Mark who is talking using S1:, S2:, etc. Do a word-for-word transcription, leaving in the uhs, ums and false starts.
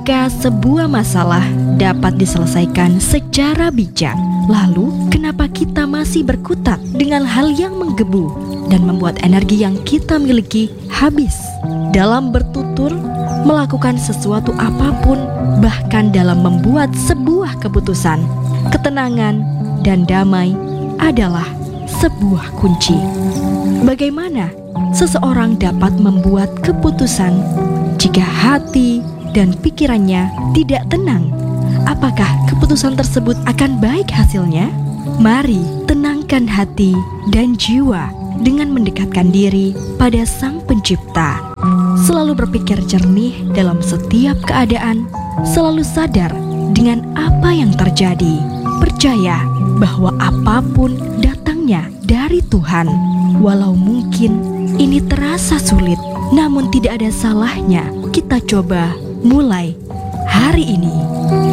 S1: Jika sebuah masalah dapat diselesaikan secara bijak, lalu kenapa kita masih berkutat dengan hal yang menggebu dan membuat energi yang kita miliki habis dalam bertutur, melakukan sesuatu apapun, bahkan dalam membuat sebuah keputusan? Ketenangan dan damai adalah sebuah kunci. Bagaimana seseorang dapat membuat keputusan jika hati dan pikirannya tidak tenang? Apakah keputusan tersebut akan baik hasilnya? Mari tenangkan hati dan jiwa dengan mendekatkan diri pada Sang Pencipta. Selalu berpikir jernih dalam setiap keadaan, selalu sadar dengan apa yang terjadi. Percaya bahwa apapun datangnya dari Tuhan. Walau mungkin ini terasa sulit, namun tidak ada salahnya kita coba mulai hari ini.